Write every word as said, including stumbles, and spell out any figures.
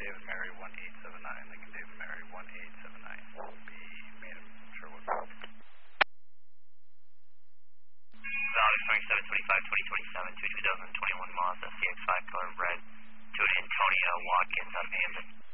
David Mary one eight seven nine, Lincoln David Mary one eight seven nine. Be made Sherwood. August twenty-seventh, twenty-five, twenty twenty-seven to two thousand twenty-one Mazda C X five color red to an Antonio Watkins out of Hamden.